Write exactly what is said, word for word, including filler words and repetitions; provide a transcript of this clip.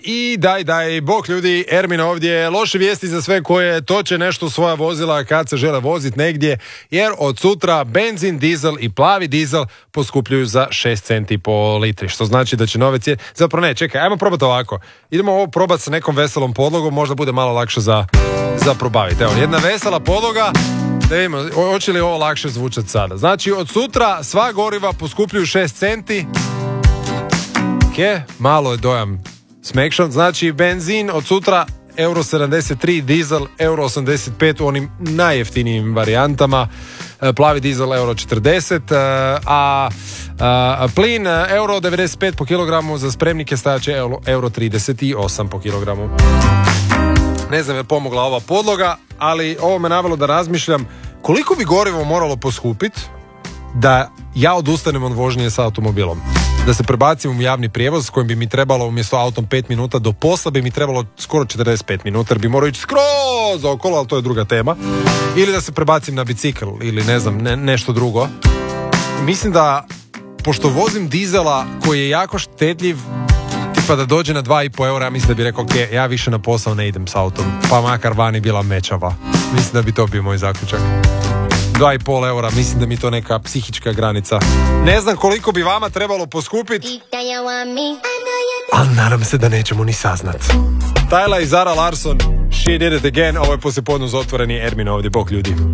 I daj, daj, bok ljudi, Ermin ovdje, loše vijesti za sve koje toče nešto u svoja vozila kad se žele voziti negdje, jer od sutra benzin, dizel i plavi dizel poskupljuju za šest centi po litri, što znači da će nove cijene, zapravo ne, čekaj, ajmo probati ovako, idemo ovo probati sa nekom veselom podlogom, možda bude malo lakše za, za probaviti. Evo, jedna vesela podloga, da vidimo, hoće li ovo lakše zvučati sada. Znači, od sutra sva goriva poskupljuju šest centi, ke, malo je dojam smekšan, znači benzin od sutra euro sedamdeset tri, dizel euro osamdeset pet u onim najjeftinijim varijantama, plavi dizel euro četrdeset, a, a, a plin euro devedeset pet po kilogramu, za spremnike stajaće euro, euro trideset osam po kilogramu. Ne znam je pomogla ova podloga, ali ovo me navelo da razmišljam koliko bi gorivo moralo poskupiti da ja odustanem od vožnje sa automobilom. Da se prebacim u javni prijevoz s kojim bi mi trebalo umjesto autom pet minuta do posla bi mi trebalo skoro četrdeset pet minuta, jer bi morao ići skroz okolo, ali to je druga tema. Ili da se prebacim na bicikl ili ne znam, ne, nešto drugo. Mislim da, pošto vozim dizela koji je jako štedljiv, tipa da dođe na dva i pol eura, mislim da bi rekao, ok, ja više na posao ne idem s autom, pa makar vani bila mečava. Mislim da bi to bio moj zaključak. dva i pol eura, mislim da mi to neka psihička granica. Ne znam koliko bi vama trebalo poskupiti, ali nadam se da nećemo ni saznat. Tyla i Zara Larsson, She Did It Again, ovo je poslijepodne uz otvoreni Ermin ovdje, bok ljudi.